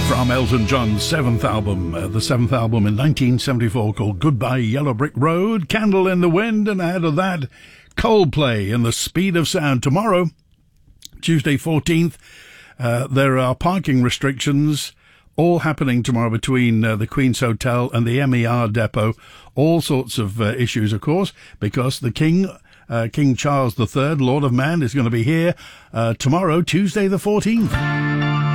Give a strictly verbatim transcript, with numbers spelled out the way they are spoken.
From Elton John's seventh album, uh, the seventh album in nineteen seventy-four called Goodbye Yellow Brick Road, Candle in the Wind, and ahead of that, Coldplay in The Speed of Sound. Tomorrow, Tuesday fourteenth, uh, there are parking restrictions all happening tomorrow between uh, the Queen's Hotel and the M E R depot. All sorts of uh, issues, of course, because the King, uh, King Charles the Third, Lord of Man, is going to be here uh, tomorrow, Tuesday the fourteenth.